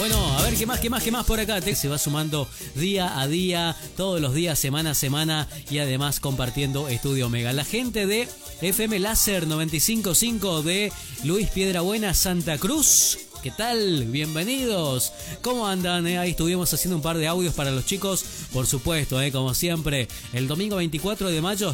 Bueno, a ver, ¿qué más por acá? Se va sumando día a día, todos los días, semana a semana, y además compartiendo Estudio Omega. La gente de FM Láser 95.5 de Luis Piedrabuena, Santa Cruz. ¿Qué tal? Bienvenidos. ¿Cómo andan? Ahí estuvimos haciendo un par de audios para los chicos. Por supuesto, como siempre, el domingo 24 de mayo